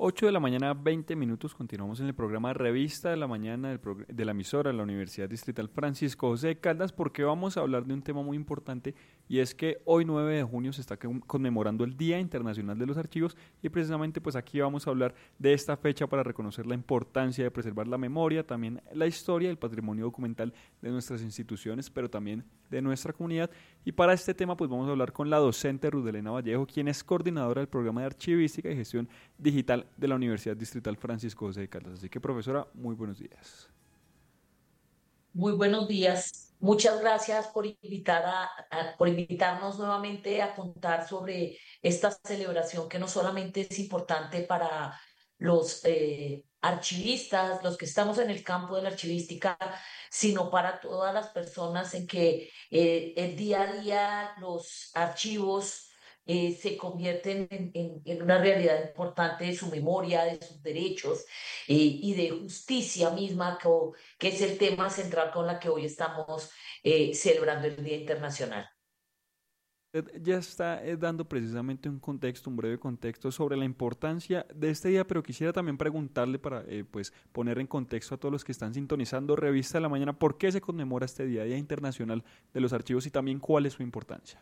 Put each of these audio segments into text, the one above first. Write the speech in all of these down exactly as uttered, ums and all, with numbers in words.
ocho de la mañana, veinte minutos. Continuamos en el programa Revista de la Mañana del progr- de la emisora de la Universidad Distrital Francisco José de Caldas, porque vamos a hablar de un tema muy importante, y es que hoy nueve de junio se está con- conmemorando el Día Internacional de los Archivos, y precisamente pues aquí vamos a hablar de esta fecha para reconocer la importancia de preservar la memoria, también la historia y el patrimonio documental de nuestras instituciones, pero también de nuestra comunidad. Y para este tema pues vamos a hablar con la docente Rudelena Vallejo, quien es coordinadora del programa de Archivística y Gestión Digital de la Universidad Distrital Francisco José de Caldas. Así que, profesora, muy buenos días. Muy buenos días. Muchas gracias por invitar a, a- por invitarnos nuevamente a contar sobre esta celebración que no solamente es importante para los eh, archivistas, los que estamos en el campo de la archivística, sino para todas las personas en que eh, el día a día los archivos eh, se convierten en, en en una realidad importante de su memoria, de sus derechos eh, y de justicia misma, que que es el tema central con la que hoy estamos eh, celebrando el Día Internacional. Usted ya está eh, dando precisamente un contexto, un breve contexto sobre la importancia de este día, pero quisiera también preguntarle para eh, pues poner en contexto a todos los que están sintonizando Revista de la Mañana, ¿por qué se conmemora este Día, Día Internacional de los Archivos, y también cuál es su importancia?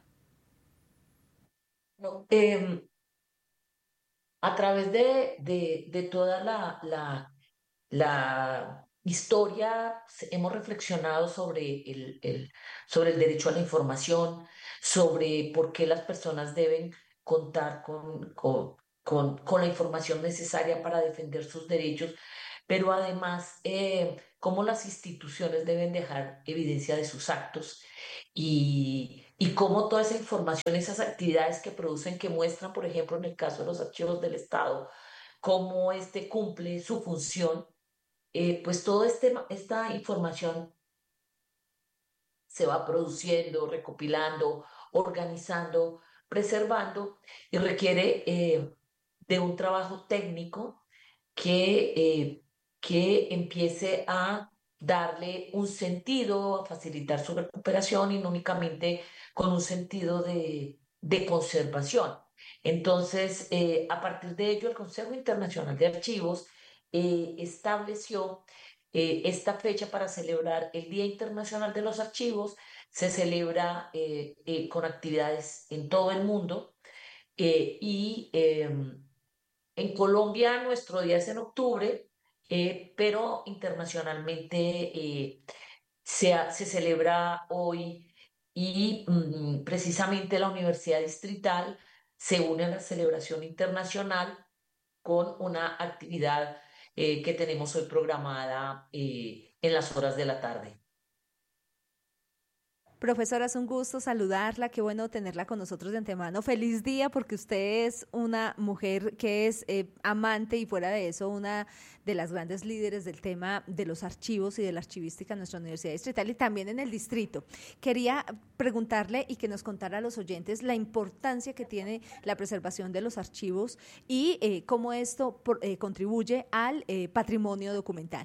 No, eh, a través de, de, de toda la, la, la historia se- hemos reflexionado sobre el, el- sobre el derecho a la información, sobre por qué las personas deben contar con, con, con, con la información necesaria para defender sus derechos, pero además eh, cómo las instituciones deben dejar evidencia de sus actos y, y cómo toda esa información, esas actividades que producen, que muestran, por ejemplo, en el caso de los archivos del Estado, cómo este cumple su función, eh, pues toda este, esta información se va produciendo, recopilando, organizando, preservando y requiere eh, de un trabajo técnico que, eh, que empiece a darle un sentido, a facilitar su recuperación y no únicamente con un sentido de, de conservación. Entonces, eh, a partir de ello, el Consejo Internacional de Archivos eh, estableció eh, esta fecha para celebrar el Día Internacional de los Archivos. Se celebra eh, eh, con actividades en todo el mundo eh, y eh, en Colombia nuestro día es en octubre, eh, pero internacionalmente eh, se, ha- se celebra hoy y mm, precisamente la Universidad Distrital se une a la celebración internacional con una actividad eh, que tenemos hoy programada eh, en las horas de la tarde. Profesora, es un gusto saludarla, qué bueno tenerla con nosotros de antemano. Feliz día porque usted es una mujer que es eh, amante y fuera de eso una de las grandes líderes del tema de los archivos y de la archivística en nuestra Universidad Distrital y también en el distrito. Quería preguntarle y que nos contara a los oyentes la importancia que tiene la preservación de los archivos y eh, cómo esto por, eh, contribuye al eh, patrimonio documental.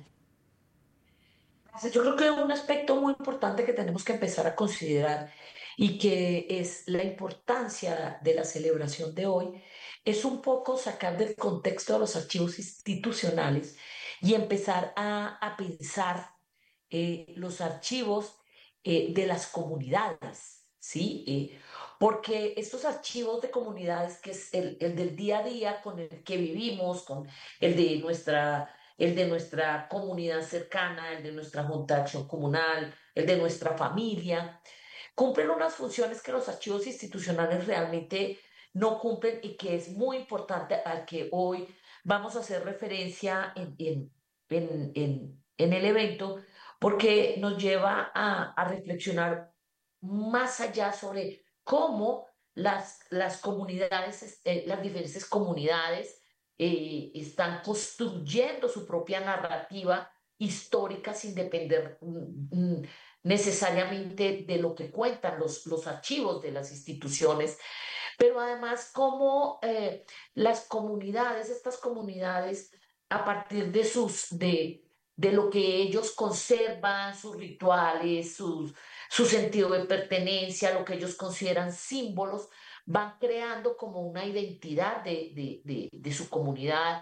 Yo creo que un aspecto muy importante que tenemos que empezar a considerar y que es la importancia de la celebración de hoy es un poco sacar del contexto de los archivos institucionales y empezar a, a pensar eh, los archivos eh, de las comunidades, ¿sí? Eh, porque estos archivos de comunidades, que es el, el del día a día con el que vivimos, con el de nuestra el de nuestra comunidad cercana, el de nuestra junta de acción comunal, el de nuestra familia, cumplen unas funciones que los archivos institucionales realmente no cumplen y que es muy importante al que hoy vamos a hacer referencia en, en, en, en, en el evento, porque nos lleva a, a reflexionar más allá sobre cómo las, las comunidades, eh, las diferentes comunidades, eh, están construyendo su propia narrativa histórica sin depender mm, mm, necesariamente de lo que cuentan los, los archivos de las instituciones, pero además cómo eh, las comunidades, estas comunidades, a partir de sus, de, de lo que ellos conservan, sus rituales, sus, su sentido de pertenencia, lo que ellos consideran símbolos, van creando como una identidad de, de, de, de su comunidad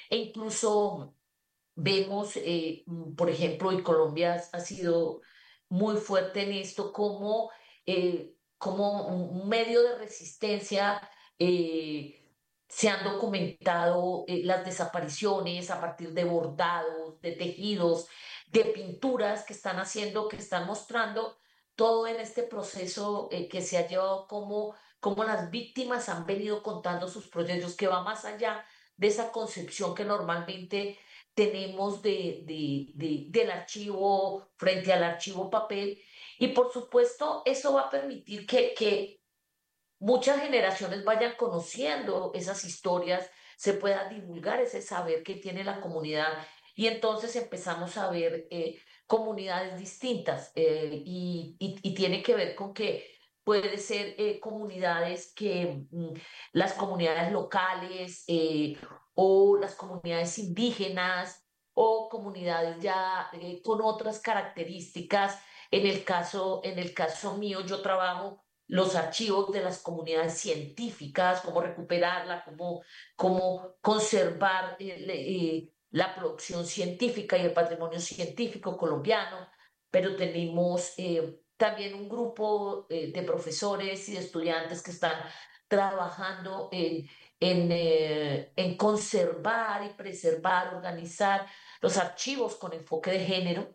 E incluso vemos, eh, mm, por ejemplo, y Colombia ha sido muy fuerte en esto, como, eh, como un medio de resistencia. eh, Se han documentado eh, las desapariciones a partir de bordados, de tejidos, de pinturas que están haciendo, que están mostrando todo en este proceso eh, que se ha llevado, como, como las víctimas han venido contando sus proyectos, que va más allá de esa concepción que normalmente tenemos de, de- de- del archivo frente al archivo papel. Y por supuesto, eso va a permitir que, que muchas generaciones vayan conociendo esas historias, se pueda divulgar ese saber que tiene la comunidad, y entonces empezamos a ver eh, comunidades distintas, eh, y, y- y tiene que ver con que puede ser eh, comunidades que mm, las comunidades locales, eh, o las comunidades indígenas, o comunidades ya eh, con otras características. En el caso, en el caso mío, yo trabajo los archivos de las comunidades científicas, cómo recuperarla, cómo, cómo conservar eh, eh, la producción científica y el patrimonio científico colombiano. Pero tenemos eh, también un grupo eh, de profesores y de estudiantes que están trabajando en, en, eh, en conservar y preservar, organizar los archivos con enfoque de género,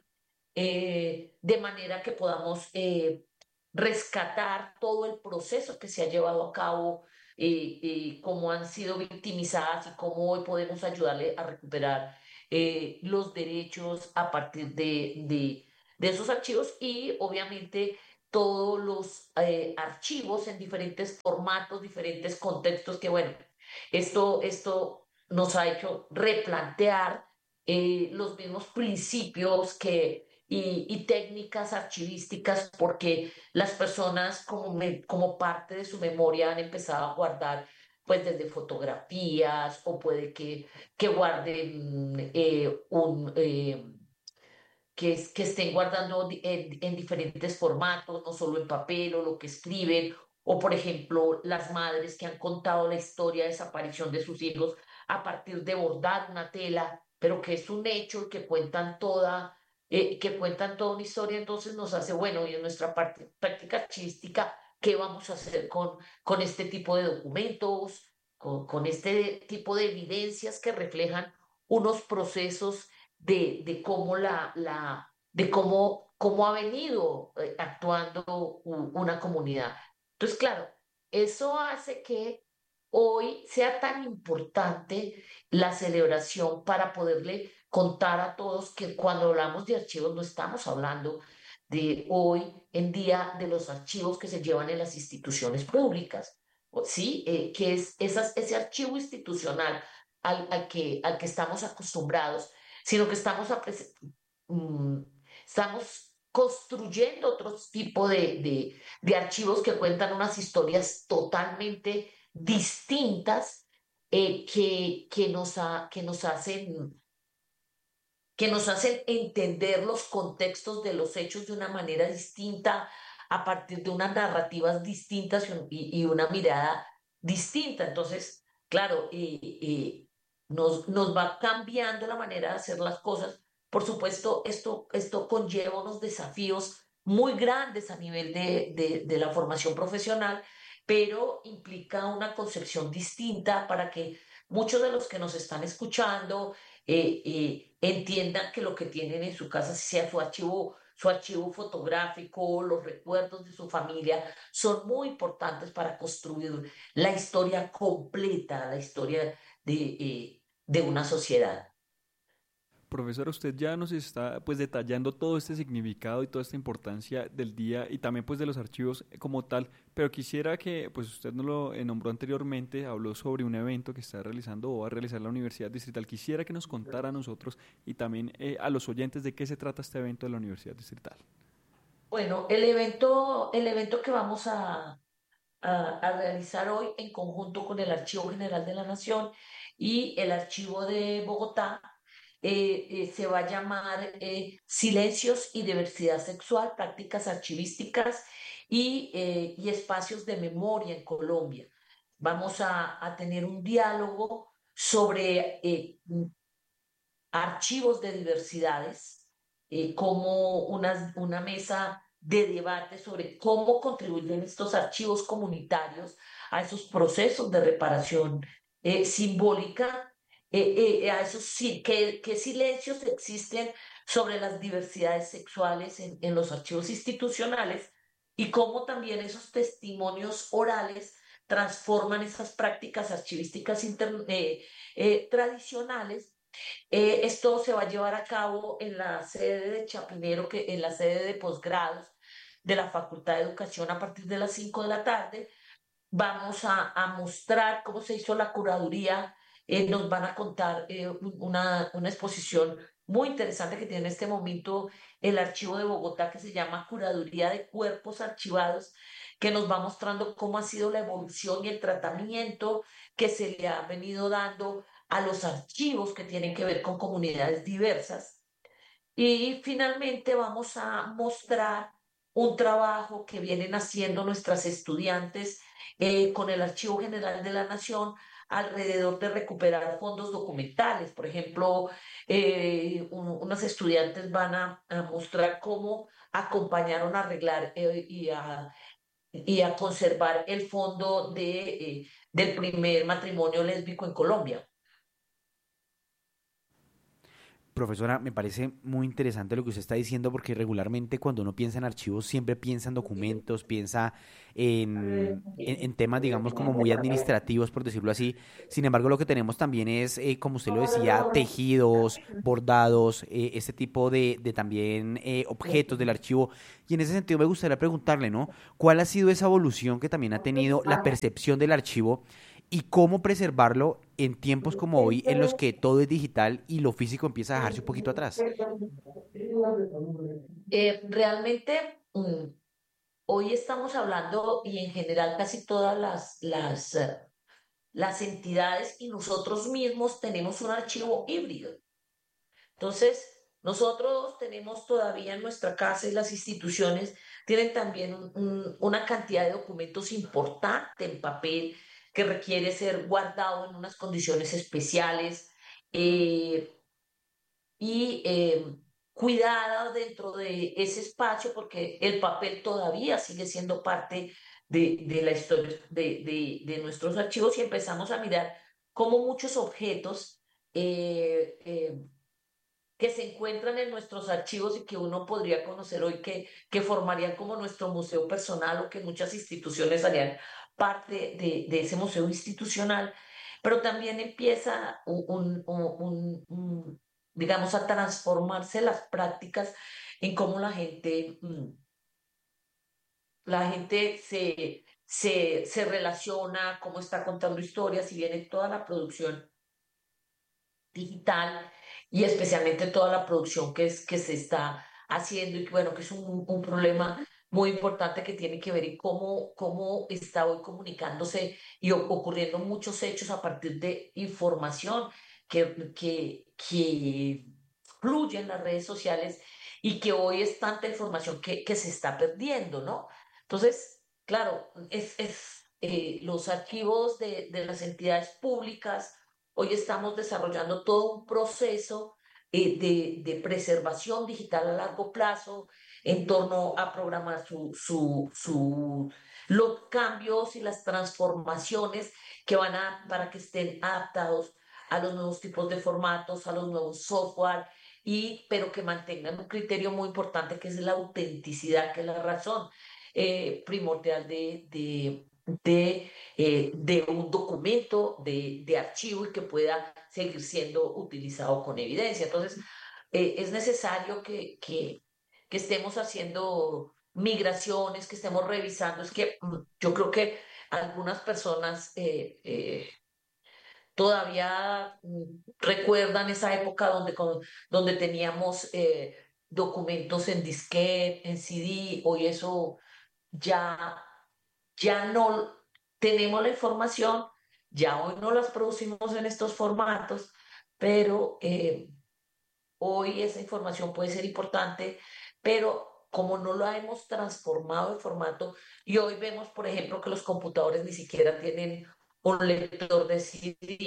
eh, de manera que podamos eh, rescatar todo el proceso que se ha llevado a cabo, eh, eh, cómo han sido victimizadas y cómo hoy podemos ayudarle a recuperar eh, los derechos a partir de, de, de esos archivos, y obviamente todos los eh, archivos en diferentes formatos, diferentes contextos, que bueno, esto, esto nos ha hecho replantear eh, los mismos principios que y, y técnicas archivísticas, porque las personas como, me- como parte de su memoria han empezado a guardar pues desde fotografías, o puede que, que guarden eh, un... eh, que, es- que estén guardando di- en, en diferentes formatos, no solo en papel o lo que escriben, o por ejemplo las madres que han contado la historia de desaparición de sus hijos a partir de bordar una tela, pero que es un hecho y que cuentan toda, eh, que cuentan toda una historia. Entonces nos hace, bueno, y en nuestra parte, práctica archivística, ¿qué vamos a hacer con, con este tipo de documentos, con, con este tipo de evidencias que reflejan unos procesos de, de cómo la, la, de cómo, cómo ha venido eh, actuando u- una comunidad? Entonces, claro, eso hace que hoy sea tan importante la celebración, para poderle contar a todos que cuando hablamos de archivos no estamos hablando de hoy en día de los archivos que se llevan en las instituciones públicas, o- ¿sí? Eh, que es esas, ese archivo institucional al, al que, al que estamos acostumbrados, sino que estamos, apres- mm, estamos construyendo otro tipo de, de, de archivos que cuentan unas historias totalmente distintas, eh, que, que, nos ha- que nos hacen, que nos hacen entender los contextos de los hechos de una manera distinta, a partir de unas narrativas distintas y, un- y- y una mirada distinta. Entonces, claro, eh, eh, nos, nos va cambiando la manera de hacer las cosas. Por supuesto, esto, esto conlleva unos desafíos muy grandes a nivel de, de de la formación profesional, pero implica una concepción distinta para que muchos de los que nos están escuchando eh, eh, entiendan que lo que tienen en su casa, si sea su archivo, su archivo fotográfico, los recuerdos de su familia, son muy importantes para construir la historia completa, la historia de, eh, de una sociedad. Profesora, usted ya nos está pues detallando todo este significado y toda esta importancia del día y también pues de los archivos como tal, pero quisiera que pues usted nos lo eh, nombró anteriormente, habló sobre un evento que está realizando o va a realizar la Universidad Distrital. Quisiera que nos contara a nosotros y también eh, a los oyentes de qué se trata este evento de la Universidad Distrital. Bueno, el evento, el evento que vamos a, a, a realizar hoy en conjunto con el Archivo General de la Nación y el Archivo de Bogotá, eh, eh, se va a llamar eh, Silencios y Diversidad Sexual, Prácticas Archivísticas y, eh, y Espacios de Memoria en Colombia. Vamos a, a tener un diálogo sobre eh, archivos de diversidades, eh, como una, una mesa de debate sobre cómo contribuyen estos archivos comunitarios a esos procesos de reparación eh, simbólica, eh, eh, a esos sí, qué, qué silencios existen sobre las diversidades sexuales en, en los archivos institucionales y cómo también esos testimonios orales transforman esas prácticas archivísticas inter- eh, eh, tradicionales. Eh, esto se va a llevar a cabo en la sede de Chapinero, que, en la sede de posgrados de la Facultad de Educación a partir de las cinco de la tarde. Vamos a, a mostrar cómo se hizo la curaduría. Eh, nos van a contar eh, una, una exposición muy interesante que tiene en este momento el Archivo de Bogotá, que se llama Curaduría de Cuerpos Archivados, que nos va mostrando cómo ha sido la evolución y el tratamiento que se le ha venido dando a los archivos que tienen que ver con comunidades diversas. Y finalmente vamos a mostrar un trabajo que vienen haciendo nuestras estudiantes eh, con el Archivo General de la Nación alrededor de recuperar fondos documentales. Por ejemplo, eh, un- unos estudiantes van a, a mostrar cómo acompañaron a arreglar eh, y, a, y a conservar el fondo de, eh, del primer matrimonio lésbico en Colombia. Profesora, me parece muy interesante lo que usted está diciendo porque regularmente cuando uno piensa en archivos siempre piensa en documentos, piensa en, en- en temas, digamos, como muy administrativos, por decirlo así. Sin embargo, lo que tenemos también es, eh, como usted lo decía, tejidos, bordados, eh, este tipo de, de también eh, objetos del archivo. Y en ese sentido me gustaría preguntarle, ¿no? ¿Cuál ha sido esa evolución que también ha tenido la percepción del archivo y cómo preservarlo en tiempos como hoy en los que todo es digital y lo físico empieza a dejarse un poquito atrás? Eh, realmente, mm, hoy estamos hablando y en general casi todas las, las, eh, las entidades y nosotros mismos tenemos un archivo híbrido. Entonces, nosotros tenemos todavía en nuestra casa y las instituciones tienen también un- un- una cantidad de documentos importante en papel que requiere ser guardado en unas condiciones especiales. eh, y eh, cuidada dentro de ese espacio porque el papel todavía sigue siendo parte de, de la historia de, de, de nuestros archivos y empezamos a mirar cómo muchos objetos eh, eh, que se encuentran en nuestros archivos y que uno podría conocer hoy que, que formarían como nuestro museo personal o que muchas instituciones harían parte de, de ese museo institucional, pero también empieza un, un- un- un- digamos, a transformarse las prácticas en cómo la gente, mm, la gente se, se, se relaciona, cómo está contando historias y viene toda la producción digital y especialmente toda la producción que, es, que se está haciendo y que bueno, que es un, un problema muy importante que tiene que ver en cómo, cómo está hoy comunicándose y o- ocurriendo muchos hechos a partir de información que, que, que fluye en las redes sociales y que hoy es tanta información que, que se está perdiendo, ¿no? Entonces, claro, es, es eh, los archivos de, de las entidades públicas. Hoy estamos desarrollando todo un proceso eh, de, de preservación digital a largo plazo en torno a programar su, su, su- los cambios y las transformaciones que van a, para que estén adaptados a los nuevos tipos de formatos, a los nuevos software, y, pero que mantengan un criterio muy importante que es la autenticidad, que es la razón eh, primordial de, de, de eh, de un documento de, de archivo y que pueda seguir siendo utilizado con evidencia. Entonces, eh, es necesario que, que, que estemos haciendo migraciones, que estemos revisando. Es que mm, yo creo que algunas personas eh, eh, todavía mm, recuerdan esa época donde, con- donde teníamos eh, documentos en disquete, en C D, hoy eso ya ya no tenemos la información, ya hoy no las producimos en estos formatos, pero eh, hoy esa información puede ser importante, pero como no la hemos transformado en formato, y hoy vemos, por ejemplo, que los computadores ni siquiera tienen un lector de C D.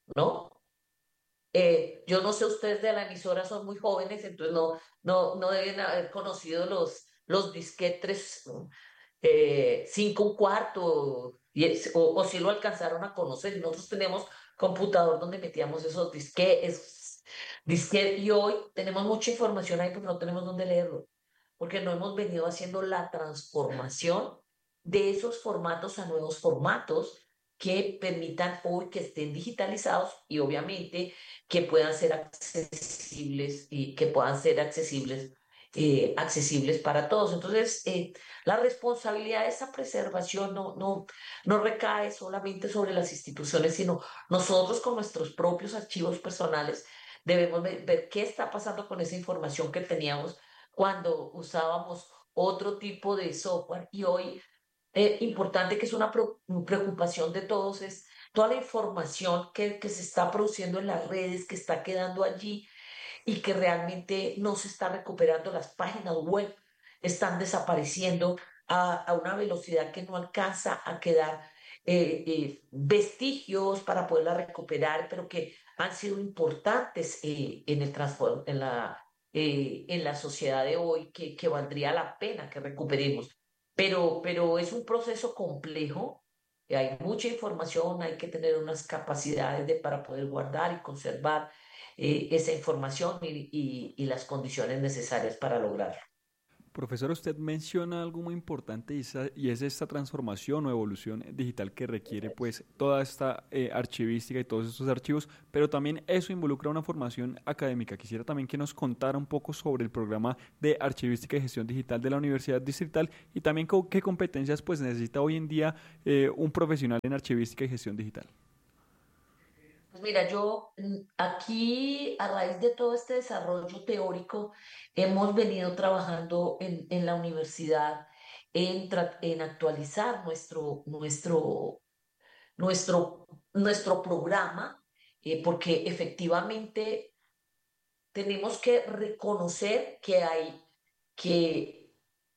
¿no? Eh, yo no sé, ustedes de la emisora son muy jóvenes, entonces no, no, no deben haber conocido los, los disquetes eh, cinco un cuarto, y es- o, o si lo alcanzaron a conocer. Nosotros tenemos computador donde metíamos esos disquetes, disquete, y hoy tenemos mucha información ahí, pero no tenemos dónde leerlo, porque no hemos venido haciendo la transformación de esos formatos a nuevos formatos que permitan hoy que estén digitalizados y obviamente que puedan ser accesibles y que puedan ser accesibles, eh, accesibles para todos. Entonces, eh, la responsabilidad de esa preservación no, no, no recae solamente sobre las instituciones, sino nosotros con nuestros propios archivos personales debemos ver, ver qué está pasando con esa información que teníamos cuando usábamos otro tipo de software. Y hoy, eh, importante, que es una pro- preocupación de todos, es toda la información que, que se está produciendo en las redes, que está quedando allí y que realmente no se está recuperando. Las páginas web están desapareciendo a, a una velocidad que no alcanza a quedar eh, eh, vestigios para poderla recuperar, pero que han sido importantes eh, en el transform- en la, eh, en la sociedad de hoy, que, que valdría la pena que recuperemos. Pero, pero es un proceso complejo. Hay mucha información, hay que tener unas capacidades de, para poder guardar y conservar eh, esa información y, y, y las condiciones necesarias para lograrlo. Profesor, usted menciona algo muy importante y, esa- y es esta transformación o evolución digital que requiere pues toda esta eh, archivística y todos estos archivos, pero también eso involucra una formación académica. Quisiera también que nos contara un poco sobre el programa de archivística y gestión digital de la Universidad Distrital y también co- qué competencias pues necesita hoy en día eh, un profesional en archivística y gestión digital. Pues mira, yo mm, aquí, a raíz de todo este desarrollo teórico, hemos venido trabajando en, en la universidad en, tra- en actualizar nuestro, nuestro, nuestro, nuestro programa, eh, porque efectivamente tenemos que reconocer que hay que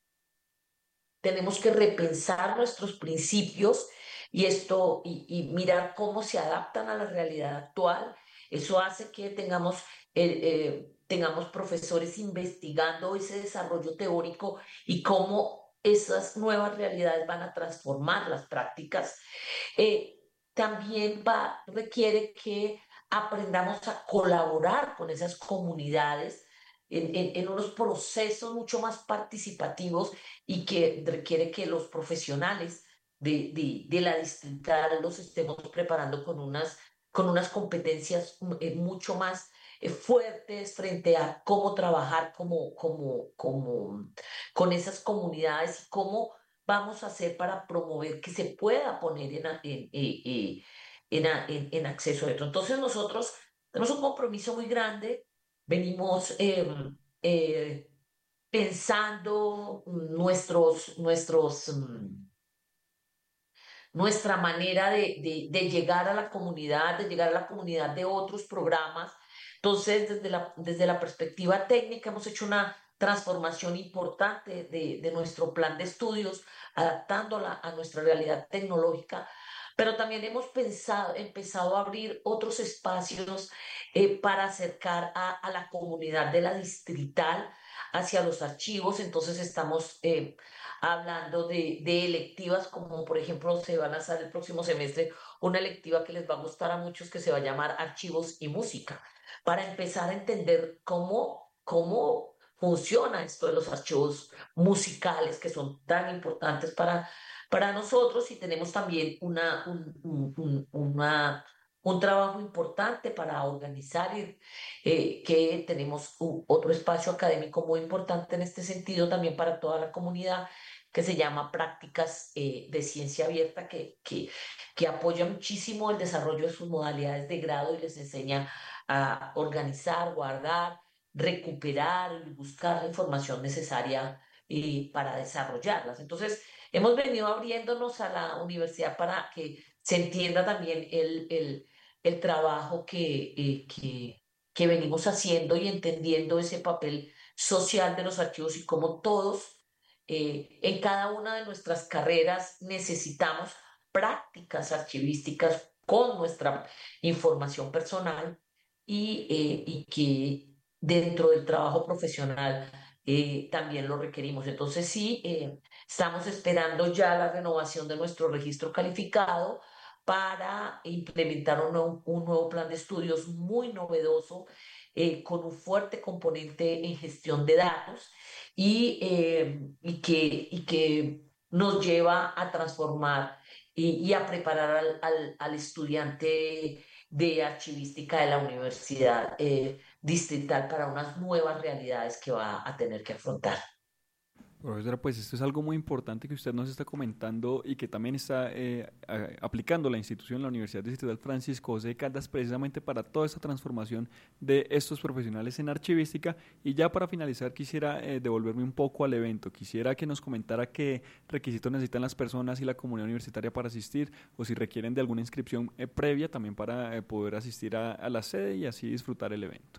tenemos que repensar nuestros principios y esto y, y mirar cómo se adaptan a la realidad actual. Eso hace que tengamos, eh, eh, tengamos profesores investigando ese desarrollo teórico y cómo esas nuevas realidades van a transformar las prácticas. Eh, También va, requiere que aprendamos a colaborar con esas comunidades en, en, en unos procesos mucho más participativos y que requiere que los profesionales de, de, de la distrital los estemos preparando con unas, con unas competencias eh, mucho más eh, fuertes frente a cómo trabajar como, como, como, con esas comunidades y cómo vamos a hacer para promover que se pueda poner en, a- en, eh, eh, en, a- en- en acceso a esto. Entonces nosotros tenemos un compromiso muy grande, venimos eh, eh, pensando nuestros, nuestros, mm, nuestra manera de, de, de llegar a la comunidad, de llegar a la comunidad de otros programas. Entonces, desde la, desde la perspectiva técnica, hemos hecho una transformación importante de, de nuestro plan de estudios, adaptándola a nuestra realidad tecnológica, pero también hemos pensado, empezado a abrir otros espacios eh, para acercar a, a la comunidad de la distrital hacia los archivos. Entonces, estamos eh, hablando de, de electivas, como por ejemplo se va a lanzar el próximo semestre una electiva que les va a gustar a muchos, que se va a llamar Archivos y Música, para empezar a entender cómo, cómo funciona esto de los archivos musicales, que son tan importantes para, para nosotros, y tenemos también una, un, un, un- una, un trabajo importante para organizar y eh, que tenemos u- otro espacio académico muy importante en este sentido también para toda la comunidad, que se llama Prácticas eh, de Ciencia Abierta, que, que, que apoya muchísimo el desarrollo de sus modalidades de grado y les enseña a organizar, guardar, recuperar y buscar la información necesaria eh, para desarrollarlas. Entonces, hemos venido abriéndonos a la universidad para que se entienda también el, el, el trabajo que, eh, que, que venimos haciendo y entendiendo ese papel social de los archivos y cómo todos eh, en cada una de nuestras carreras necesitamos prácticas archivísticas con nuestra información personal y, eh, y que dentro del trabajo profesional eh, también lo requerimos. Entonces sí, eh, estamos esperando ya la renovación de nuestro registro calificado para implementar un nuevo, un nuevo plan de estudios muy novedoso, eh, con un fuerte componente en gestión de datos y, eh, y, que, y que nos lleva a transformar y, y a preparar al, al, al estudiante de archivística de la universidad eh, distrital para unas nuevas realidades que va a tener que afrontar. Profesora, pues esto es algo muy importante que usted nos está comentando y que también está eh, a, aplicando la institución, la Universidad Distrital Francisco José de Caldas, precisamente para toda esta transformación de estos profesionales en archivística. Y ya para finalizar, quisiera eh, devolverme un poco al evento. Quisiera que nos comentara qué requisitos necesitan las personas y la comunidad universitaria para asistir, o si requieren de alguna inscripción eh, previa también para eh, poder asistir a, a la sede y así disfrutar el evento.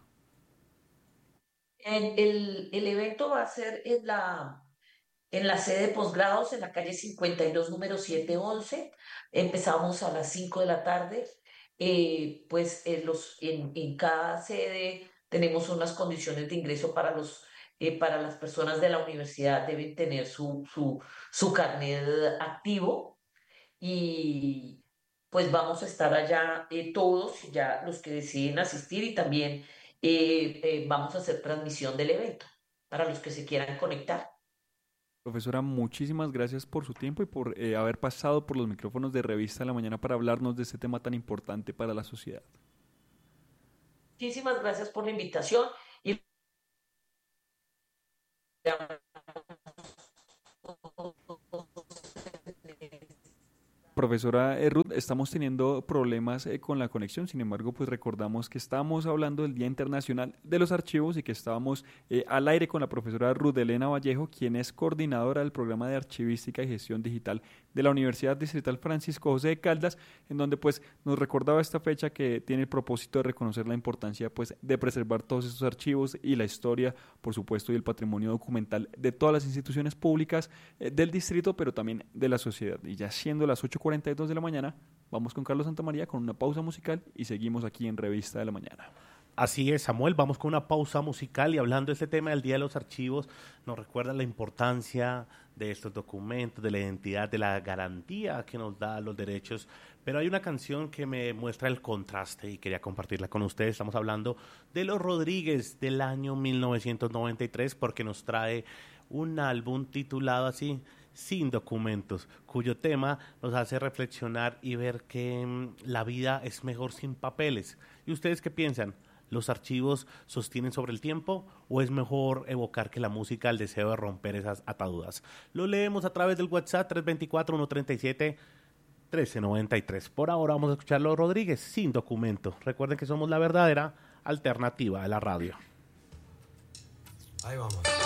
El, el, el evento va a ser en la en la sede de posgrados, en la calle cincuenta y dos, número setecientos once. Empezamos a las cinco de la tarde. Eh, pues en, los, en, en cada sede tenemos unas condiciones de ingreso para, los, eh, para las personas de la universidad. Deben tener su, su, su carnet activo y pues vamos a estar allá eh, todos, ya los que deciden asistir, y también eh, eh, vamos a hacer transmisión del evento para los que se quieran conectar. Profesora, muchísimas gracias por su tiempo y por eh, haber pasado por los micrófonos de Revista de la Mañana para hablarnos de este tema tan importante para la sociedad. Muchísimas gracias por la invitación y Profesora eh, Ruth, estamos teniendo problemas eh, con la conexión, sin embargo, pues recordamos que estábamos hablando del Día Internacional de los Archivos y que estábamos eh, al aire con la profesora Ruth Elena Vallejo, quien es coordinadora del programa de Archivística y Gestión Digital de la Universidad Distrital Francisco José de Caldas, en donde pues nos recordaba esta fecha que tiene el propósito de reconocer la importancia pues de preservar todos estos archivos y la historia, por supuesto, y el patrimonio documental de todas las instituciones públicas eh, del distrito, pero también de la sociedad. Y ya siendo las ocho cuarenta y dos de la mañana, vamos con Carlos Santamaría con una pausa musical y seguimos aquí en Revista de la Mañana. Así es, Samuel, vamos con una pausa musical y hablando de este tema del Día de los Archivos, nos recuerda la importancia de estos documentos, de la identidad, de la garantía que nos da los derechos, pero hay una canción que me muestra el contraste y quería compartirla con ustedes. Estamos hablando de Los Rodríguez del año mil novecientos noventa y tres porque nos trae un álbum titulado así, Sin Documentos, cuyo tema nos hace reflexionar y ver que mmm, la vida es mejor sin papeles. ¿Y ustedes qué piensan? ¿Los archivos sostienen sobre el tiempo o es mejor evocar que la música el deseo de romper esas ataduras? Lo leemos a través del WhatsApp tres dos cuatro, uno tres siete, uno tres nueve tres. Por ahora vamos a escucharlo a Rodríguez, Sin Documento. Recuerden que somos la verdadera alternativa de la radio. Ahí vamos.